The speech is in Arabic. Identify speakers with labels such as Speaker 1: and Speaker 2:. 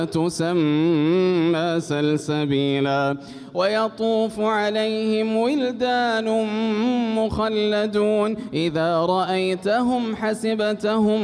Speaker 1: تسمى سلسبيلا ويطوف عليهم ولدان مخلدون إذا رأيتهم حسبتهم